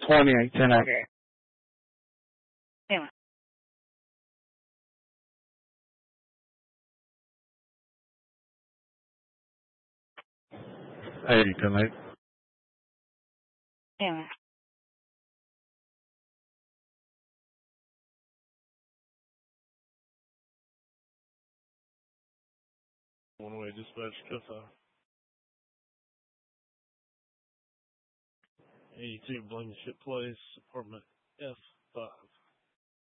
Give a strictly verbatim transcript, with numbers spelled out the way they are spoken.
twenty-eight ten eight. Okay. Anyway. eighty ten eight. Anyway. One way dispatch cutoff. eighty-two Blankenship Place, apartment F five.